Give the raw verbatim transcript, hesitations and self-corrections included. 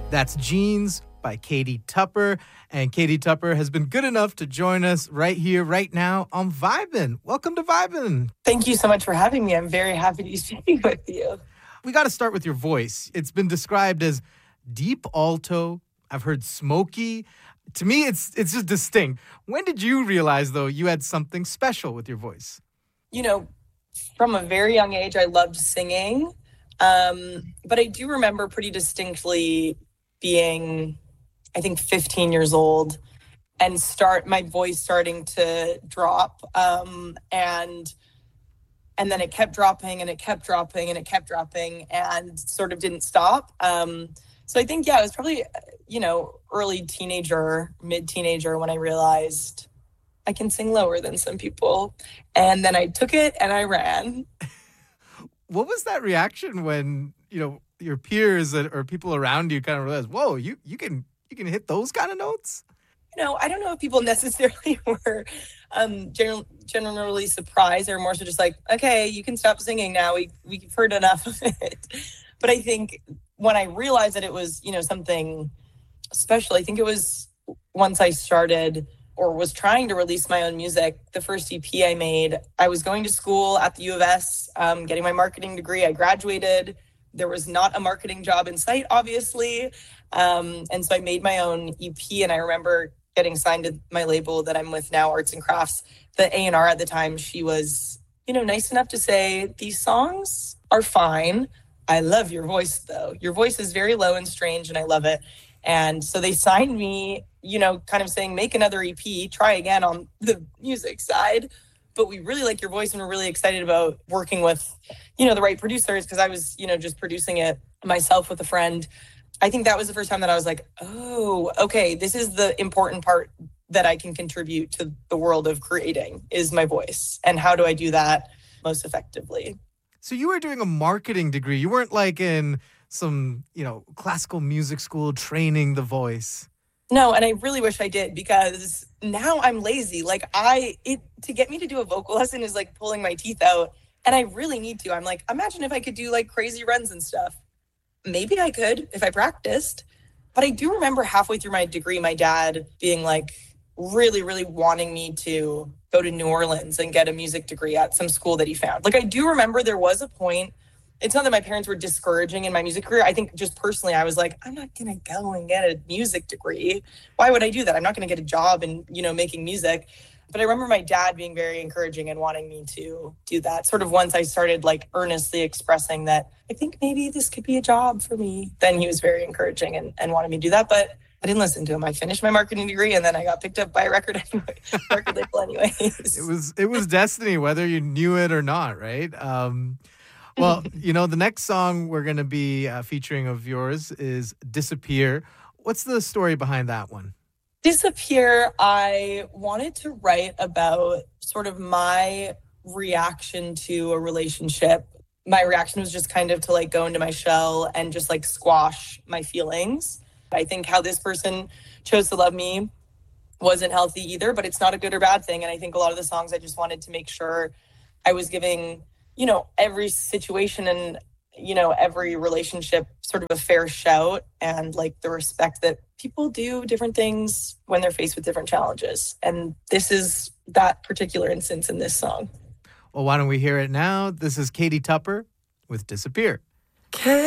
That's Jeans by Katie Tupper. And Katie Tupper has been good enough to join us right here, right now on Vibin'. Welcome to Vibin'. Thank you so much for having me. I'm very happy to be speaking with you. We got to start with your voice. It's been described as deep alto. I've heard smoky. To me, it's it's just distinct. When did you realize, though, you had something special with your voice? You know, from a very young age, I loved singing. Um, but I do remember pretty distinctly being, I think, fifteen years old and start my voice starting to drop. Um, and and then it kept dropping and it kept dropping and it kept dropping and sort of didn't stop. Um, so I think, yeah, it was probably, you know, early teenager, mid-teenager when I realized I can sing lower than some people. And then I took it and I ran. What was that reaction when, you know, your peers or people around you kind of realized, whoa, you, you can you can hit those kind of notes? You know, I don't know if people necessarily were um, general, generally surprised. They're more so just like, okay, you can stop singing now. We, we've heard enough of it. But I think when I realized that it was, you know, something special, I think it was once I started or was trying to release my own music, the first E P I made, I was going to school at the U of S, um, getting my marketing degree. I graduated. There was not a marketing job in sight, obviously. Um, and so I made my own E P, and I remember getting signed to my label that I'm with now, Arts and Crafts. The A and R at the time, she was, you know, nice enough to say, these songs are fine. I love your voice, though. Your voice is very low and strange, and I love it. And so they signed me, you know, kind of saying, make another E P, try again on the music side. But we really like your voice and we're really excited about working with, you know, the right producers, because I was, you know, just producing it myself with a friend. I think that was the first time that I was like, oh, okay, this is the important part that I can contribute to the world of creating is my voice. And how do I do that most effectively? So you were doing a marketing degree. You weren't like in some, you know, classical music school training the voice. No, and I really wish I did, because now I'm lazy. Like I, it to get me to do a vocal lesson is like pulling my teeth out, and I really need to. I'm like, imagine if I could do like crazy runs and stuff. Maybe I could if I practiced. But I do remember halfway through my degree, my dad being like really, really wanting me to go to New Orleans and get a music degree at some school that he found. Like I do remember there was a point. It's not that my parents were discouraging in my music career. I think just personally, I was like, I'm not going to go and get a music degree. Why would I do that? I'm not going to get a job in, you know, making music. But I remember my dad being very encouraging and wanting me to do that. Sort of once I started like earnestly expressing that I think maybe this could be a job for me, then he was very encouraging and, and wanted me to do that. But I didn't listen to him. I finished my marketing degree and then I got picked up by a record anyway, record label anyways. It was, it was destiny, whether you knew it or not, right? Um Well, you know, the next song we're going to be uh, featuring of yours is Disappear. What's the story behind that one? Disappear, I wanted to write about sort of my reaction to a relationship. My reaction was just kind of to like go into my shell and just like squash my feelings. I think how this person chose to love me wasn't healthy either, but it's not a good or bad thing. And I think a lot of the songs I just wanted to make sure I was giving, you know, every situation and, you know, every relationship sort of a fair shout and like the respect that people do different things when they're faced with different challenges. And this is that particular instance in this song. Well, why don't we hear it now? This is Katie Tupper with Disappear. Can